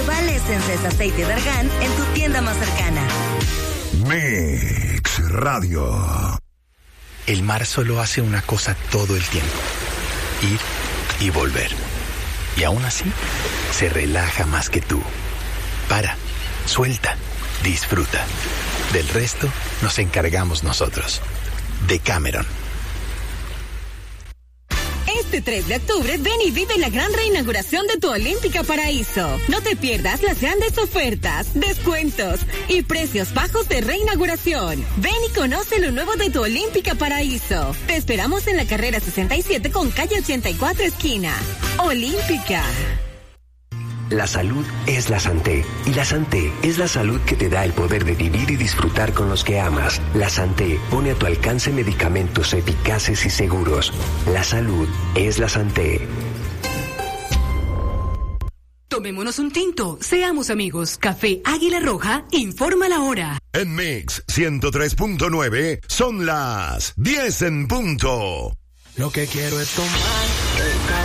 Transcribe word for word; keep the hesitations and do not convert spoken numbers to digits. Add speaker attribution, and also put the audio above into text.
Speaker 1: Vale Essence aceite de argán en tu tienda más cercana.
Speaker 2: Mix Radio.
Speaker 3: El mar solo hace una cosa todo el tiempo: ir y volver. Y aún así, se relaja más que tú. Para, suelta, disfruta. Del resto, nos encargamos nosotros. Decameron.
Speaker 4: Este tres de octubre, ven y vive la gran reinauguración de tu Olímpica Paraíso. No te pierdas las grandes ofertas, descuentos y precios bajos de reinauguración. Ven y conoce lo nuevo de tu Olímpica Paraíso. Te esperamos en la carrera sesenta y siete con calle ochenta y cuatro esquina. Olímpica.
Speaker 5: La salud es la Santé, y la Santé es la salud que te da el poder de vivir y disfrutar con los que amas. La Santé pone a tu alcance medicamentos eficaces y seguros. La salud es la Santé.
Speaker 6: Tomémonos un tinto, seamos amigos. Café Águila Roja informa la hora.
Speaker 2: En Mix ciento tres punto nueve son las diez en punto.
Speaker 7: Lo que quiero es tomar